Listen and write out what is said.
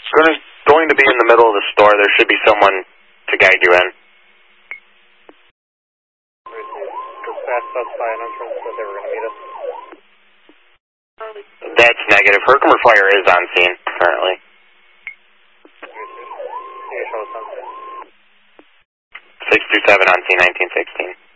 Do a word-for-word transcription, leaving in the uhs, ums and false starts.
Going to, going to be in the middle of the store. There should be someone to guide you in. That's negative. Herkimer Fire is on scene currently. six two seven on scene, nineteen sixteen.